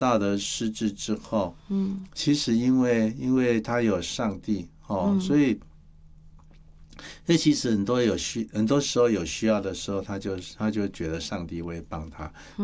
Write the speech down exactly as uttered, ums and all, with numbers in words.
大的失智之后， 嗯， 其实因为因为他有上帝哦， 嗯所以。那其实很多有需，很多时候有需要的时候，他就他就觉得上帝会帮他。